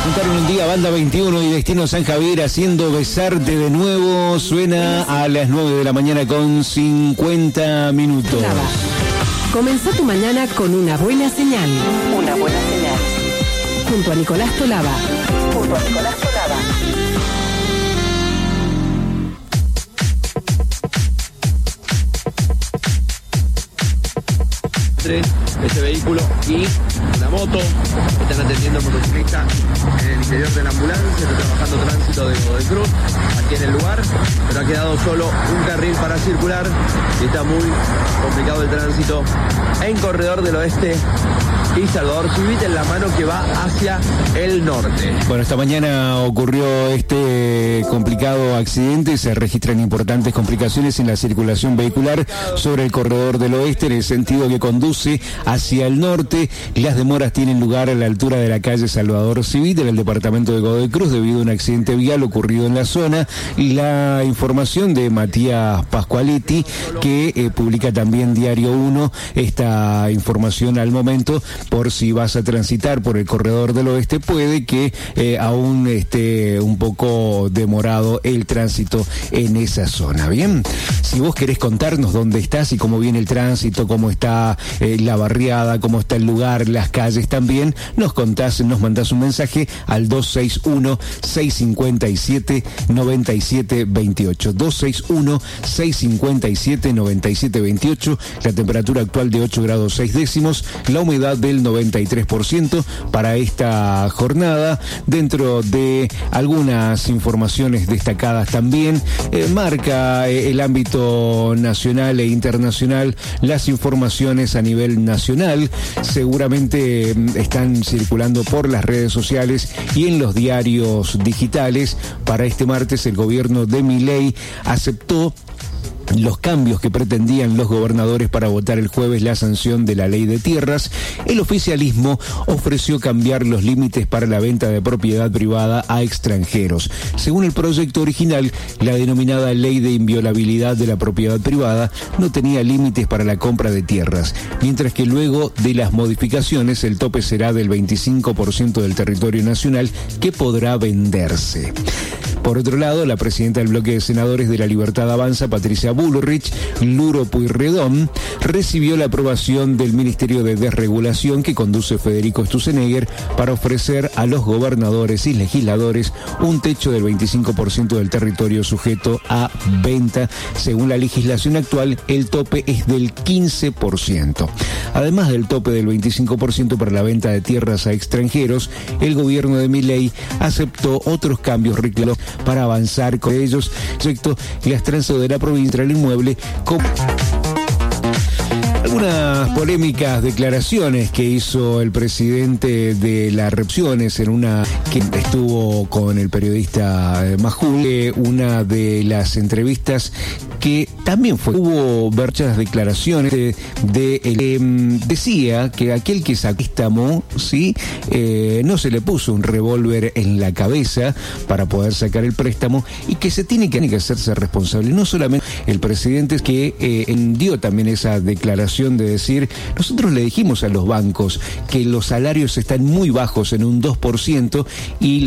juntaron un día Banda 21 y Destino San Javier haciendo Besarte de nuevo. Suena a las 9 de la mañana con 50 minutos. Comenzá tu mañana con una buena señal. Una buena señal. Junto a Nicolás Tolaba. Junto a Nicolás Tolaba. Este vehículo y una moto están atendiendo motociclistas en el interior de la ambulancia, está trabajando tránsito de Godoy Cruz aquí en el lugar, pero ha quedado solo un carril para circular y está muy complicado el tránsito en Corredor del Oeste y Salvador Civit en la mano que va hacia el norte. Bueno, esta mañana ocurrió este complicado accidente. Se registran importantes complicaciones en la circulación vehicular sobre el Corredor del Oeste en el sentido que conduce hacia el norte. Las demoras tienen lugar a la altura de la calle Salvador Civit en el departamento de Godoy Cruz debido a un accidente vial ocurrido en la zona. Y la información de Matías Pascualetti, que publica también Diario 1, esta información al momento, por si vas a transitar por el Corredor del Oeste, puede que aún esté un poco demorado el tránsito en esa zona. Bien, si vos querés contarnos dónde estás y cómo viene el tránsito, cómo está la barriada, cómo está el lugar, las calles también, nos mandás un mensaje al 261-657-9728. 261-657-9728. La temperatura actual de 8 grados 6 décimos, la humedad del 93% para esta jornada. Dentro de algunas informaciones destacadas también, marca el ámbito nacional e internacional las informaciones a nivel nacional. Seguramente están circulando por las redes sociales y en los diarios digitales. Para este martes el gobierno de Milei aceptó los cambios que pretendían los gobernadores para votar el jueves la sanción de la ley de tierras. El oficialismo ofreció cambiar los límites para la venta de propiedad privada a extranjeros. Según el proyecto original, la denominada ley de inviolabilidad de la propiedad privada no tenía límites para la compra de tierras, mientras que luego de las modificaciones el tope será del 25% del territorio nacional que podrá venderse. Por otro lado, la presidenta del bloque de senadores de La Libertad Avanza, Patricia Bullrich Luro Pueyrredón, recibió la aprobación del Ministerio de Desregulación que conduce Federico Sturzenegger para ofrecer a los gobernadores y legisladores un techo del 25% del territorio sujeto a venta. Según la legislación actual, el tope es del 15%. Además del tope del 25% para la venta de tierras a extranjeros, el gobierno de Milei aceptó otros cambios reclamados para avanzar con ellos, excepto las trascendencias de la provincia del inmueble. Algunas polémicas declaraciones que hizo el presidente de las Repsiones en una que estuvo con el periodista Majul, una de las entrevistas que también hubo muchas declaraciones decía que aquel que sacó préstamo, ¿sí? No se le puso un revólver en la cabeza para poder sacar el préstamo y que se tiene que hacerse responsable. No solamente el presidente que dio también esa declaración de decir, nosotros le dijimos a los bancos que los salarios están muy bajos en un 2% y